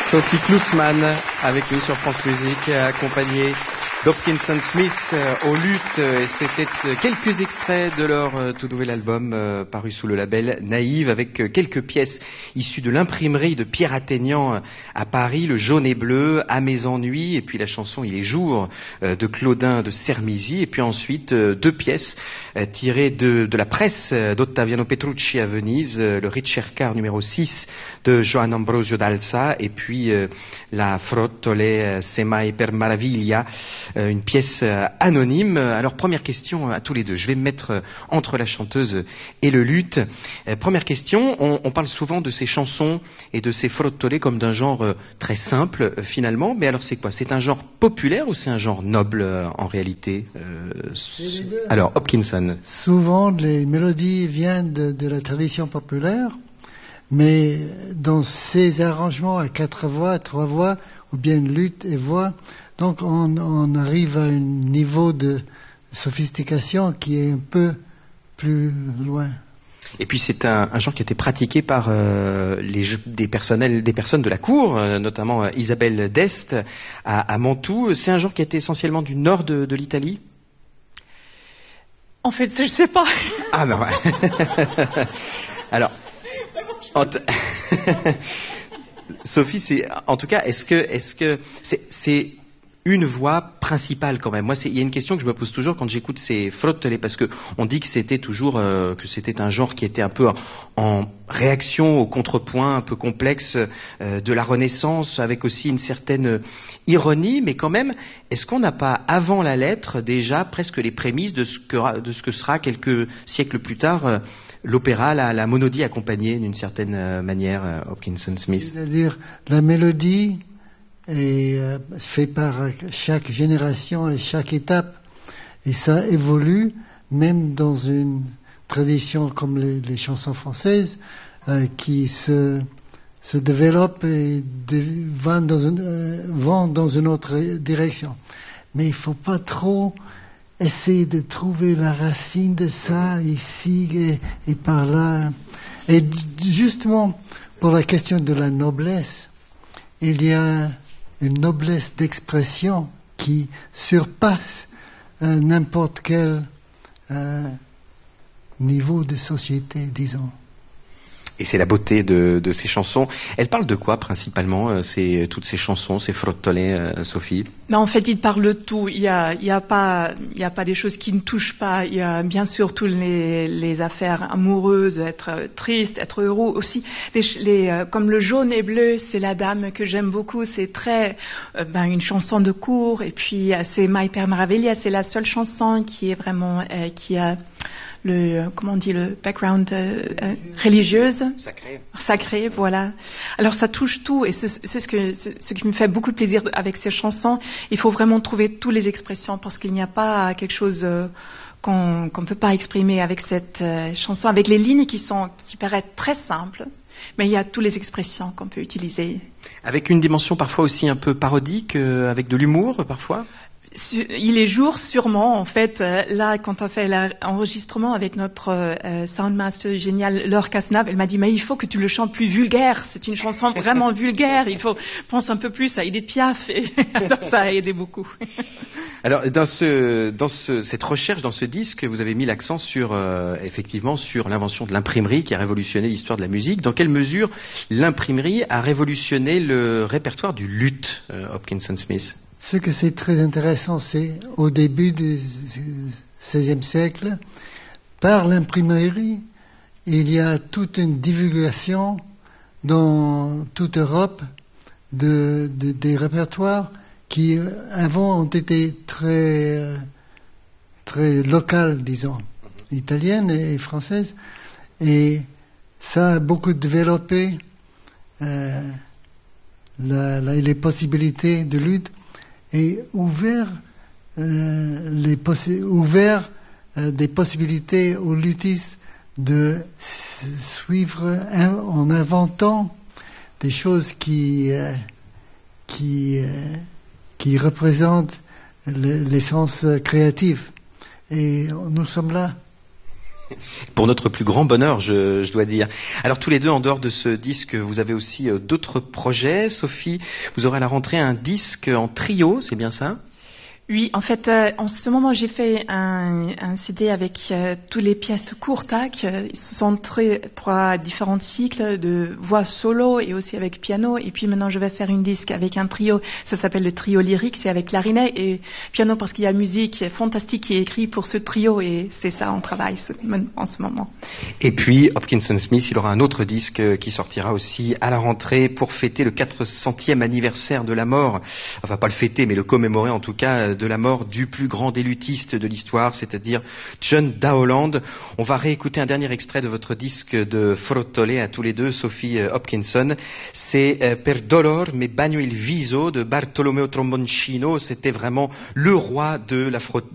Sophie Klusman avec nous sur France Musique, accompagnée d'Hopkinson Smith au luth. Et c'était quelques extraits de leur tout nouvel album paru sous le label Naïve, avec quelques pièces issues de l'imprimerie de Pierre Atteignant à Paris, Le Jaune et Bleu, À mes ennuis, et puis la chanson Il est jour de Claudin de Sermizy, et puis ensuite deux pièces tirées de la presse d'Ottaviano Petrucci à Venise, le Ricercar numéro 6 de Johann Ambrosio d'Alsa, et puis la Frottole Semai per Maraviglia, une pièce anonyme. Alors première question à tous les deux, je vais me mettre entre la chanteuse et le luth. Première question, on parle souvent de ces chansons et de ces frottole comme d'un genre très simple finalement, mais alors c'est quoi? C'est un genre populaire ou c'est un genre noble en réalité? Alors Hopkinson. Souvent les mélodies viennent de la tradition populaire, mais dans ces arrangements à 4 voix, 3 voix, ou bien luth et voix, donc on arrive à un niveau de sophistication qui est un peu plus loin. Et puis c'est un genre qui a été pratiqué par des personnes de la cour, notamment Isabelle d'Este à Mantoue. C'est un genre qui a été essentiellement du nord de l'Italie? En fait, je sais pas. Ah non. Alors, Sophie, en tout cas, est-ce que c'est une voix principale quand même? Moi, il y a une question que je me pose toujours quand j'écoute ces frottole, parce que on dit que c'était toujours que c'était un genre qui était un peu en réaction au contrepoint un peu complexe de la Renaissance, avec aussi une certaine ironie, mais quand même, est-ce qu'on n'a pas avant la lettre déjà presque les prémices de ce que sera quelques siècles plus tard l'opéra, la monodie accompagnée d'une certaine manière, Hopkinson Smith? C'est-à-dire la mélodie est fait par chaque génération et chaque étape, et ça évolue même dans une tradition comme les chansons françaises qui se développent et vont dans une autre direction. Mais il ne faut pas trop essayer de trouver la racine de ça ici et par là. Et justement, pour la question de la noblesse, il y a une noblesse d'expression qui surpasse n'importe quel niveau de société, disons. Et c'est la beauté de ces chansons. Elles parlent de quoi principalement, toutes ces chansons, ces frottole, Sophie? Mais en fait, ils parlent de tout. Il y a pas des choses qui ne touchent pas. Il y a bien sûr toutes les affaires amoureuses, être triste, être heureux aussi. Comme Le Jaune et Bleu, c'est la dame que j'aime beaucoup. C'est très une chanson de cour. Et puis c'est Mai per Maraviglia, c'est la seule chanson qui est vraiment qui a le background religieuse, sacré, voilà. Alors ça touche tout, et ce qui me fait beaucoup de plaisir avec ces chansons. Il faut vraiment trouver toutes les expressions, parce qu'il n'y a pas quelque chose qu'on ne peut pas exprimer avec cette chanson, avec les lignes qui paraissent très simples, mais il y a toutes les expressions qu'on peut utiliser. Avec une dimension parfois aussi un peu parodique, avec de l'humour parfois. Il est jour, sûrement. En fait, là, quand on a fait l'enregistrement avec notre soundmaster génial, Laure Cazenave, elle m'a dit, mais il faut que tu le chantes plus vulgaire. C'est une chanson vraiment vulgaire. Il faut penser un peu plus à Edith Piaf. Et alors, ça a aidé beaucoup. Alors, dans cette recherche, dans ce disque, vous avez mis l'accent effectivement, sur l'invention de l'imprimerie qui a révolutionné l'histoire de la musique. Dans quelle mesure l'imprimerie a révolutionné le répertoire du luth, Hopkinson Smith? Ce que c'est très intéressant, c'est au début du XVIe siècle, par l'imprimerie, il y a toute une divulgation dans toute Europe des répertoires qui avant ont été très locales, disons, italiennes et françaises, et ça a beaucoup développé les possibilités de lutte, et ouvert des possibilités aux luthistes de suivre en inventant des choses qui représentent l'essence créative. Et nous sommes là. Pour notre plus grand bonheur, je dois dire. Alors tous les deux, en dehors de ce disque, vous avez aussi d'autres projets. Sophie, vous aurez à la rentrée un disque en trio, c'est bien ça ? Oui, en fait, en ce moment, j'ai fait un CD avec toutes les pièces de Courtac. Ce sont trois différents cycles de voix solo et aussi avec piano. Et puis maintenant, je vais faire un disque avec un trio. Ça s'appelle le trio lyrique. C'est avec clarinette et piano parce qu'il y a une musique fantastique qui est écrite pour ce trio et c'est ça, on travaille en ce moment. Et puis, Hopkinson Smith, il aura un autre disque qui sortira aussi à la rentrée pour fêter le 400e anniversaire de la mort. Enfin, pas le fêter, mais le commémorer en tout cas de la mort du plus grand des luthistes de l'histoire, c'est-à-dire John Dowland. On va réécouter un dernier extrait de votre disque de Frottole à tous les deux, Sophie Hopkinson. C'est Per dolor me bagno il viso de Bartolomeo Tromboncino. C'était vraiment le roi de la